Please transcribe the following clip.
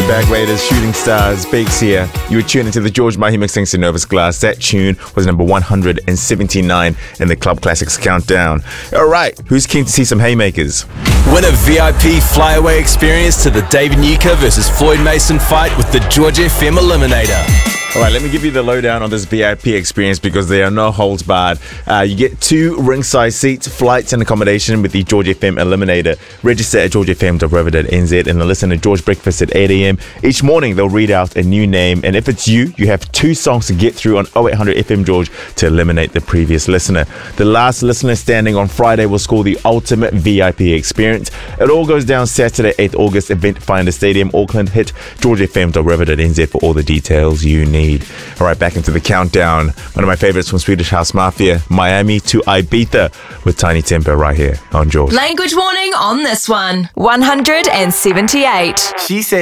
the Bag Raiders, Shooting Stars, Bakes here. You were tuned into the George Mahi mixing Synovus Glass. That tune was number 179 in the Club Classics Countdown. All right, who's keen to see some haymakers? Win a VIP flyaway experience to the David Nyika versus Floyd Mason fight with the George FM Eliminator. All right, let me give you the lowdown on this VIP experience because there are no holds barred. You get 2 ringside seats, flights and accommodation with the George FM Eliminator. Register at georgefm.rev.nz and listen to George Breakfast at 8 a.m. Each morning, they'll read out a new name. And if it's you have 2 songs to get through on 0800 FM George to eliminate the previous listener. The last listener standing on Friday will score the ultimate VIP experience. It all goes down Saturday, 8th August, Event Finder Stadium, Auckland. Hit georgefm.rev.nz for all the details you need. All right, back into the countdown. One of my favorites from Swedish House Mafia, Miami to Ibiza with Tiny Temper right here on George. Language warning on this one. 178. She said